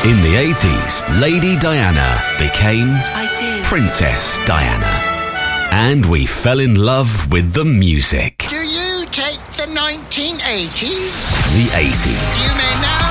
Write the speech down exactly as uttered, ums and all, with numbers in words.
In the eighties, Lady Diana became I did. Princess Diana. And we fell in love with the music. Do you take the nineteen eighties? The eighties. You may now